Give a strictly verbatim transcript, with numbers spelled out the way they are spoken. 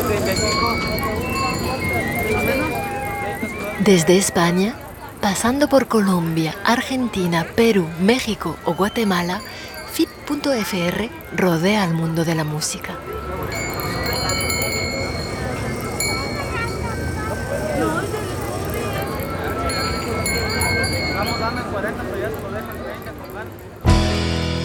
Desde España, pasando por Colombia, Argentina, Perú, México o Guatemala, F I T punto F R rodea al mundo de la música.